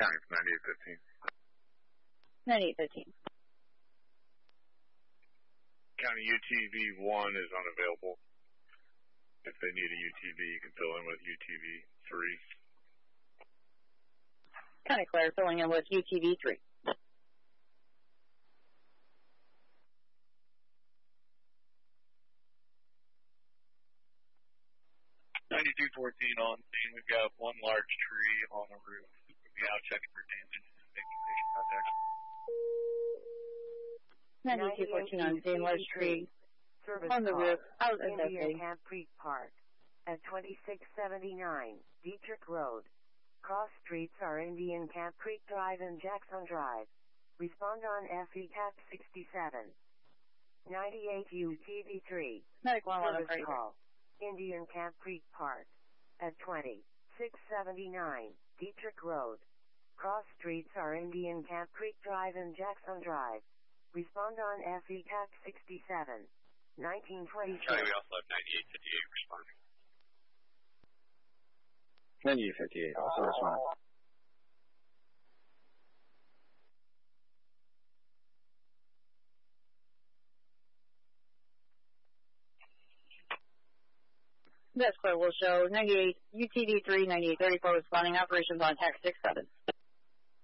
9th, 9815. County UTV 1 is unavailable. If they need a UTV, you can fill in with UTV 3. County Claire filling in with UTV 3. 9214 on scene. We've got one large tree on the roof. We'll be out checking for damage and making patient contact. 9214 on scene, large tree on the roof. Out of Indian Camp Creek Park at 2679 Dietrich Road. Cross streets are Indian Camp Creek Drive and Jackson Drive. Respond on FE Cap 67. 98 UTV3. Service call. Indian Camp Creek Park at 2679 Dietrich Road. Cross streets are Indian Camp Creek Drive and Jackson Drive. Respond on FE Cap 67. 1926. Charlie, we also have 9858 responding. 9858, also respond. That's clear. We'll show 98 UTV 3, 9834 responding operations on TAC 67.